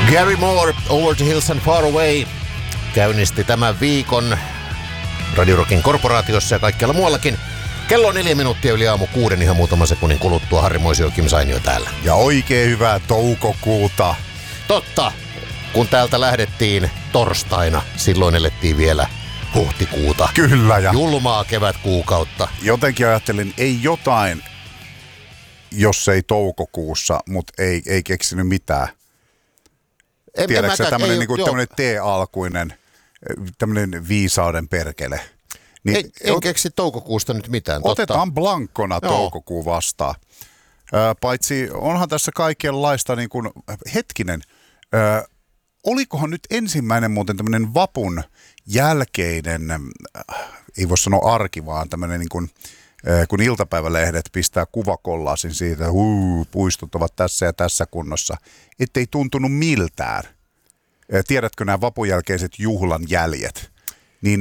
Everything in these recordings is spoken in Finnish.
Gary Moore, Over the Hills and Far Away, käynnisti tämän viikon Radio Rockin korporaatiossa ja kaikkialla muuallakin. Kello on 4 minuuttia yli aamu 6, ihan muutaman sekunnin kuluttua. Harri Moisio, Kim Sainio täällä. Ja oikein hyvää toukokuuta. Totta, kun täältä lähdettiin torstaina, silloin elettiin vielä huhtikuuta. Kyllä. Ja julmaa kevätkuukautta. jotenkin ajattelin, ei jotain, jos ei toukokuussa, mutta ei keksinyt mitään. Tiedätkö sä, tämmöinen niinku, T-alkuinen, tämmöinen viisauden perkele. Niin, en keksi toukokuusta nyt mitään. Otetaan blankona toukokuu vastaan. Paitsi onhan tässä kaikenlaista, niin kuin, hetkinen, olikohan nyt ensimmäinen muuten tämmöinen vapun jälkeinen, ei voi sanoa arki, vaan tämmöinen niin kuin, kun iltapäivälehdet pistää kuvakollaasin siitä, puistot ovat tässä ja tässä kunnossa, ettei tuntunut miltään. Tiedätkö nämä vapun jälkeiset juhlan jäljet, niin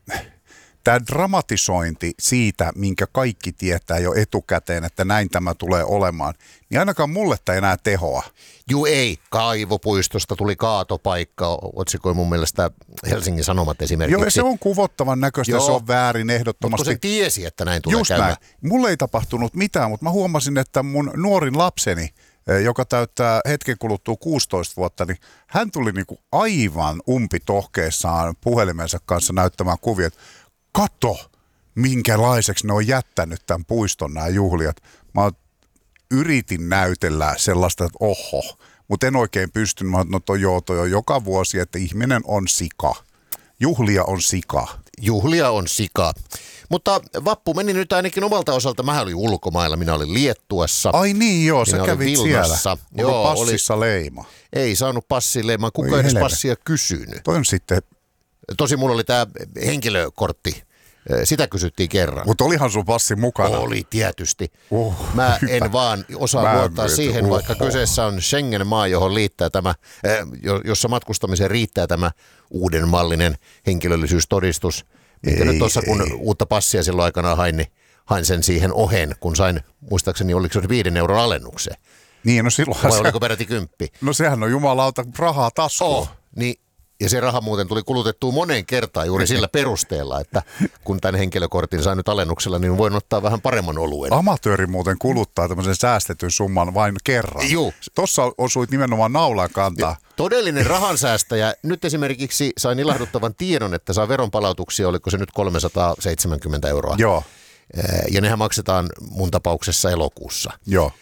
tämä dramatisointi siitä, minkä kaikki tietää jo etukäteen, että näin tämä tulee olemaan, niin ainakaan mulle tämä enää tehoa. Juu ei, Kaivopuistosta tuli kaatopaikka, otsikoi mun mielestä Helsingin Sanomat esimerkiksi. Joo, se on kuvottavan näköistä, se on väärin ehdottomasti. Mutta kun se tiesi, että näin tulee just käymään. Näin. Mulle ei tapahtunut mitään, mutta mä huomasin, että mun nuorin lapseni, joka täyttää hetken kuluttua 16 vuotta, niin hän tuli niinku aivan umpitohkeessaan puhelimensa kanssa näyttämään kuvia, että kato, minkälaiseksi ne on jättänyt tämän puiston nämä juhlijat. Mä yritin näytellä sellaista, että oho, mutta en oikein pystynyt. Mä sanoin, että toi on joka vuosi, että ihminen on sika. Juhlia on sika. Juhlia on sika. Mutta vappu meni nyt ainakin omalta osalta. Mähän olin ulkomailla, minä olin Liettuassa. Ai niin joo, sä kävit Vilnassa. Siellä. Onko passissa leima? Ei saanut passia leimaa, kukaan edes passia kysynyt. Toi on sitten. Tosi mulla oli tää henkilökortti. Sitä kysyttiin kerran. Mutta olihan sun passi mukana? Oli tietysti. Mä en vaan osaa luottaa siihen, vaikka kyseessä on Schengen-maa, johon liittää tämä, jossa matkustamiseen riittää tämä uuden mallinen henkilöllisyystodistus. Minkä nyt tuossa, kun uutta passia silloin aikanaan hain sen siihen ohen, kun sain, muistaakseni oliko se 5 euron alennukseen. Niin, no silloin vai oliko peräti 10? No sehän on jumalauta rahaa taskuun. Niin. Ja se raha muuten tuli kulutettua moneen kertaan juuri sillä perusteella, että kun tämän henkilökortin sai nyt alennuksella, niin voin ottaa vähän paremman oluen. Amatööri muuten kuluttaa tämmöisen säästetyn summan vain kerran. Juu. Tossa osuit nimenomaan naulaan kantaa. Todellinen rahansäästäjä. Nyt esimerkiksi sain ilahduttavan tiedon, että saa veronpalautuksia, oliko se nyt 370 €. Joo. Ja nehän maksetaan mun tapauksessa elokuussa. Joo.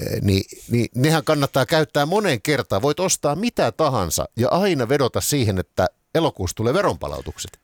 Niin nehän kannattaa käyttää moneen kertaan. Voit ostaa mitä tahansa ja aina vedota siihen, että elokuussa tulee veronpalautukset.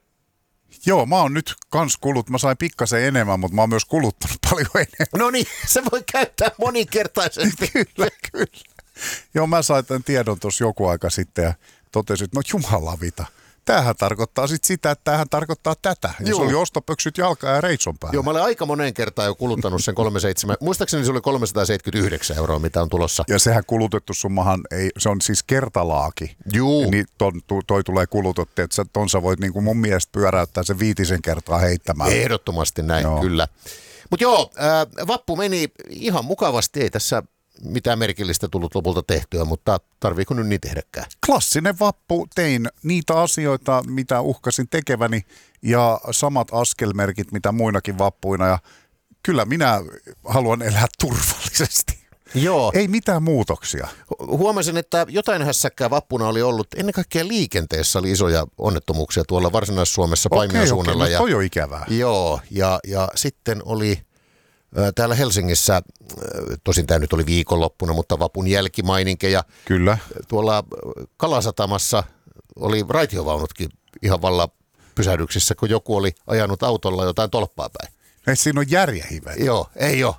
Joo, mä oon nyt kans mä sain pikkasen enemmän, mutta mä oon myös kuluttanut paljon enemmän. No niin, se voi käyttää moninkertaisesti. Kyllä. Joo, mä sain tämän tiedon tuossa joku aika sitten ja totesin, että no jumalavita. Tämähän tarkoittaa sitten sitä, että tämähän tarkoittaa tätä. Ja se oli ostopöksyt jalkaa ja reitson päällä. Joo, mä olen aika moneen kertaan jo kuluttanut sen 37. Muistaakseni se oli 379 €, mitä on tulossa. Ja sehän kulutettu summahan, se on siis kertalaaki. Juu. Niin toi tulee kulutettu, että ton sä voit niin kuin mun mielestä pyöräyttää sen 5 kertaa heittämään. Ehdottomasti näin, joo. Kyllä. Mutta vappu meni ihan mukavasti, ei tässä mitään merkillistä tullut lopulta tehtyä, mutta tarviiko nyt niin tehdäkään? Klassinen vappu, tein niitä asioita, mitä uhkasin tekeväni ja samat askelmerkit, mitä muinakin vappuina ja kyllä minä haluan elää turvallisesti. Joo. Ei mitään muutoksia. Huomasin, että jotain hässäkkää vappuna oli ollut. Ennen kaikkea liikenteessä oli isoja onnettomuuksia tuolla Varsinais-Suomessa Paimion suunnalla. Okei, no toi on ikävää. Joo, ja sitten oli täällä Helsingissä, tosin tämä nyt oli viikonloppuna, mutta vapun jälkimaininkeja. Kyllä. Tuolla Kalasatamassa oli raitiovaunutkin ihan valla pysähdyksissä, kun joku oli ajanut autolla jotain tolppaa päin. Ei siinä on järjen hiveä. Joo, ei ole.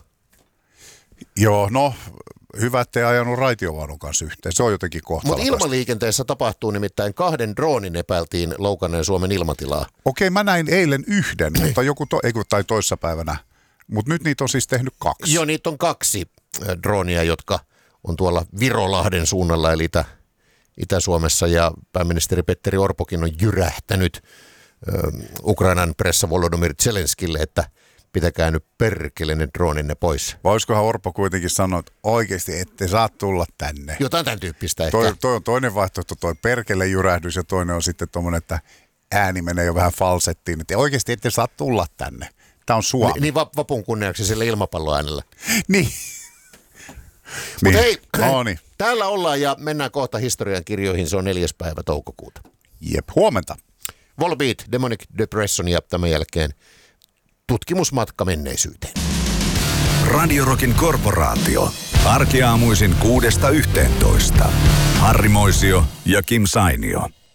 Joo, no hyvä, ettei ajanut raitiovaunun kanssa yhteen. Se on jotenkin kohtalokasta. Mutta ilmaliikenteessä tapahtuu nimittäin 2 droonin epäiltiin loukanneen Suomen ilmatilaa. Okei, mä näin eilen yhden, mutta tai toissapäivänä. Mutta nyt niitä on siis tehnyt 2. Joo, niitä on 2 droonia, jotka on tuolla Virolahden suunnalla, eli Itä-Suomessa. Ja pääministeri Petteri Orpokin on jyrähtänyt Ukrainan pressa Volodymyr Zelenskille, että pitäkää nyt perkeleinen drooninne pois. Voisikohan Orpo kuitenkin sanoa, että oikeasti ette saa tulla tänne? Jotain tämän tyyppistä ehkä. Toi on toinen vaihtoehto, toi perkele jyrähdys, ja toinen on sitten tuommoinen, että ääni menee jo vähän falsettiin, että oikeasti ette saa tulla tänne. Tämä on Suomi. Niin vapun kunniaksi sillä ilmapalloäänellä. Niin. Mutta hei, niin. Täällä ollaan ja mennään kohta historian kirjoihin. Se on 4. päivä toukokuuta. Jep, huomenta. Volbeat, Demonic Depression ja tämän jälkeen tutkimusmatka menneisyyteen. Radio Rockin korporaatio. Arkiaamuisin 6–11. Harri Moisio ja Kim Sainio.